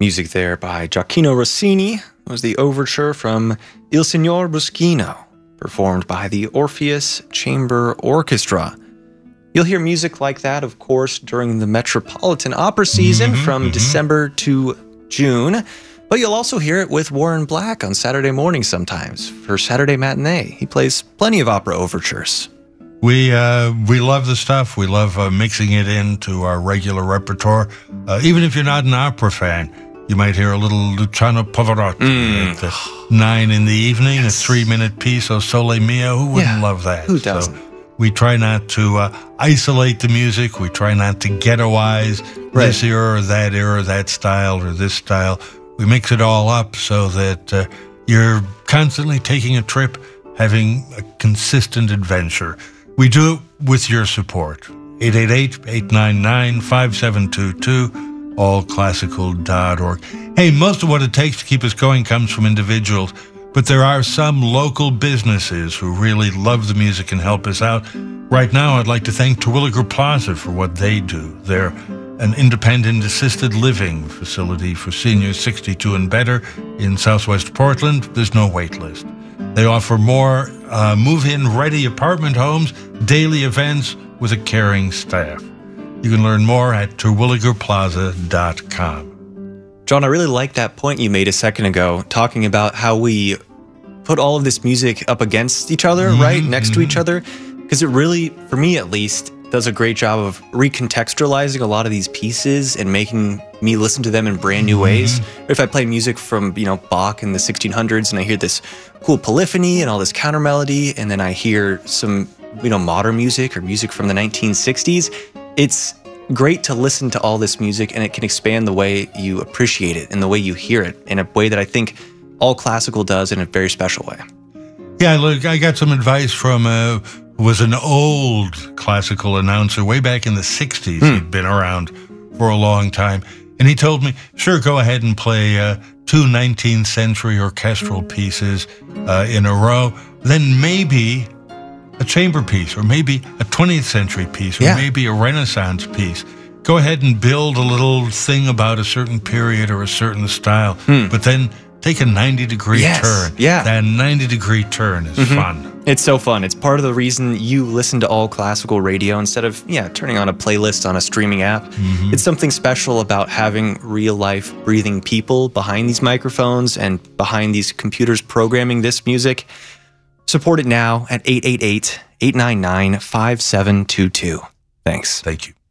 Music there by Gioacchino Rossini was the overture from Il Signor Busquino, performed by the Orpheus Chamber Orchestra. You'll hear music like that, of course, during the Metropolitan Opera season from December to June, but you'll also hear it with Warren Black on Saturday morning sometimes for Saturday Matinee. He plays plenty of opera overtures. We love the stuff. We love mixing it into our regular repertoire. Even if you're not an opera fan, you might hear a little Luciano Pavarotti at 9 in the evening, a 3-minute piece, O Sole Mio. Who wouldn't love that? Who doesn't? So we try not to isolate the music. We try not to ghettoize this era, that style, or this style. We mix it all up so that you're constantly taking a trip, having a consistent adventure. We do it with your support. 888-899-5722, allclassical.org. Hey, most of what it takes to keep us going comes from individuals, but there are some local businesses who really love the music and help us out. Right now, I'd like to thank Terwilliger Plaza for what they do. They're an independent assisted living facility for seniors 62 and better in Southwest Portland. There's no wait list. They offer more move-in ready apartment homes, daily events with a caring staff. You can learn more at terwilligerplaza.com. John, I really like that point you made a second ago, talking about how we put all of this music up against each other, right, next to each other, because it really, for me at least, does a great job of recontextualizing a lot of these pieces and making me listen to them in brand new ways. If I play music from, Bach in the 1600s and I hear this cool polyphony and all this counter melody, and then I hear some, modern music or music from the 1960s, it's great to listen to all this music, and it can expand the way you appreciate it and the way you hear it in a way that I think all classical does in a very special way. Yeah, look, I got some advice from was an old classical announcer way back in the 60s. He'd been around for a long time. And he told me, sure, go ahead and play 2 19th century orchestral pieces in a row. Then maybe a chamber piece, or maybe a 20th century piece, or maybe a Renaissance piece. Go ahead and build a little thing about a certain period or a certain style, but then take a 90-degree turn. Yeah. That 90-degree turn is fun. It's so fun. It's part of the reason you listen to all classical radio instead of, turning on a playlist on a streaming app. It's something special about having real-life, breathing people behind these microphones and behind these computers programming this music. Support it now at 888-899-5722. Thanks. Thank you.